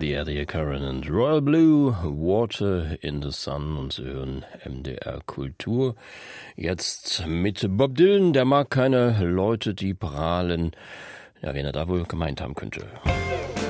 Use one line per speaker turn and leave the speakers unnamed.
The Eddie Curran and Royal Blue, Water in the Sun, und Sie hören MDR Kultur. Jetzt mit Bob Dylan, der mag keine Leute, die prahlen. Ja, wen er da wohl gemeint haben könnte.